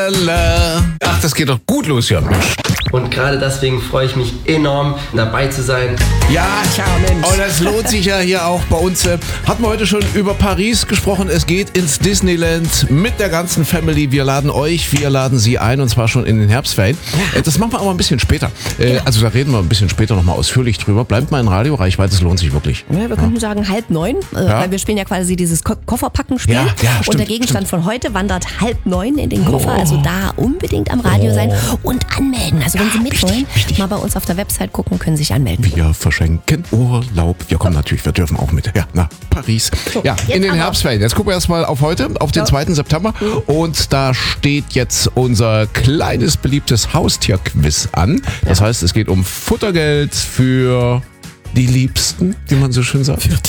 Ach, das geht doch gut los hier. Und gerade deswegen freue ich mich enorm, dabei zu sein. Ja, und das lohnt sich ja hier auch bei uns. Hatten wir heute schon über Paris gesprochen. Es geht ins Disneyland mit der ganzen Family. Wir laden Sie ein und zwar schon in den Herbstferien. Das machen wir aber ein bisschen später. Also da reden wir ein bisschen später nochmal ausführlich drüber. Bleibt mal in Radioreichweite, es lohnt sich wirklich. Ja, wir könnten sagen 8:30, weil wir spielen ja quasi dieses Kofferpacken-Spiel. Ja, und stimmt, der Gegenstand von heute wandert 8:30 in den Koffer. Also da unbedingt am Radio sein und anmelden. Also wenn Sie mitwollen, mal bei uns auf der Website gucken, können Sie sich anmelden. Wir verschenken Urlaub. Wir kommen natürlich, wir dürfen auch mit. Ja, nach Paris. So, ja, in den aber Herbstferien. Jetzt gucken wir erstmal auf heute, auf den 2. September. Und da steht jetzt unser kleines, beliebtes Haustierquiz an. Das heißt, es geht um Futtergeld für die Liebsten, wie man so schön sagt.